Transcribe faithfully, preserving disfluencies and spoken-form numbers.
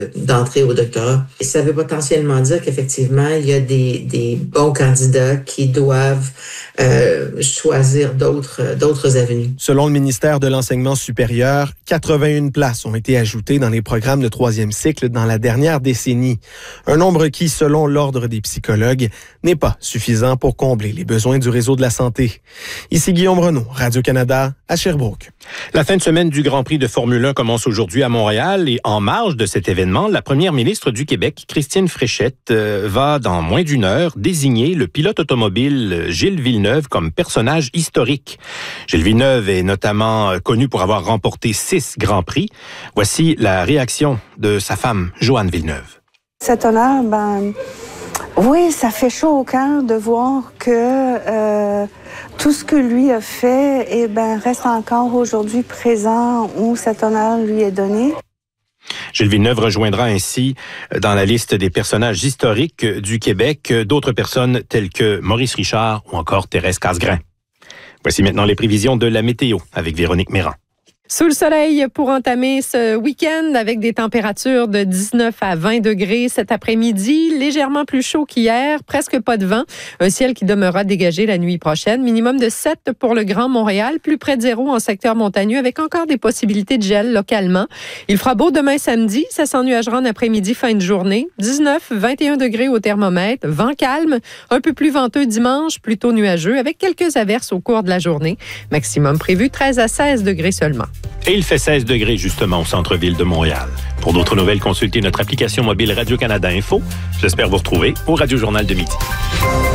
d'entrer au doctorat. Et ça veut potentiellement dire qu'effectivement, il y a des, des bons candidats qui doivent euh, choisir d'autres, d'autres avenues. Selon le ministère de l'Enseignement supérieur, quatre-vingt-une places ont été ajoutées dans les programmes de troisième cycle dans la dernière décennie. Un nombre qui, selon l'Ordre des psychologues, n'est pas suffisant pour combler les besoins du réseau de la santé. Ici Guillaume Renaud, Radio-Canada, à Sherbrooke. La fin de semaine du Grand Prix de Formule un commence aujourd'hui à Montréal et en marge de cet événement, la première ministre du Québec, Christine Fréchette, euh, va dans moins d'une heure désigner le pilote automobile Gilles Villeneuve comme personnage historique. Gilles Villeneuve est notamment connu pour avoir remporté six Grands Prix. Voici la réaction de sa femme, Joanne Villeneuve. Cet honneur, ben, oui, ça fait chaud au cœur de voir que euh, tout ce que lui a fait, eh ben, reste encore aujourd'hui présent où cet honneur lui est donné. Gilles Villeneuve rejoindra ainsi dans la liste des personnages historiques du Québec d'autres personnes telles que Maurice Richard ou encore Thérèse Casgrain. Voici maintenant les prévisions de la météo avec Véronique Méran. Sous le soleil pour entamer ce week-end avec des températures de dix-neuf à vingt degrés cet après-midi, légèrement plus chaud qu'hier, presque pas de vent. Un ciel qui demeurera dégagé la nuit prochaine. Minimum de sept pour le Grand Montréal, plus près de zéro en secteur montagneux avec encore des possibilités de gel localement. Il fera beau demain samedi, ça s'ennuagera en après-midi, fin de journée. dix-neuf, vingt et un degrés au thermomètre, vent calme, un peu plus venteux dimanche, plutôt nuageux avec quelques averses au cours de la journée. Maximum prévu treize à seize degrés seulement. Et il fait seize degrés justement au centre-ville de Montréal. Pour d'autres nouvelles, consultez notre application mobile Radio-Canada Info. J'espère vous retrouver au Radio Journal de midi.